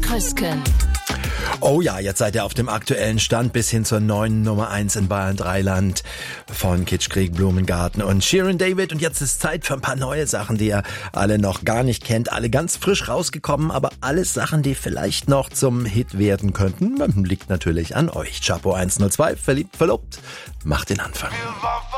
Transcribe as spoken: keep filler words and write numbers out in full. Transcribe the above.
Frösken. Oh ja, jetzt seid ihr auf dem aktuellen Stand bis hin zur neuen Nummer eins in Bayern Dreiland von Kitschkrieg, Blumengarten und Shirin David. Und jetzt ist Zeit für ein paar neue Sachen, die ihr alle noch gar nicht kennt. Alle ganz frisch rausgekommen, aber alles Sachen, die vielleicht noch zum Hit werden könnten. Liegt natürlich an euch. Chapo eins null zwei, verliebt, verlobt. Macht den Anfang.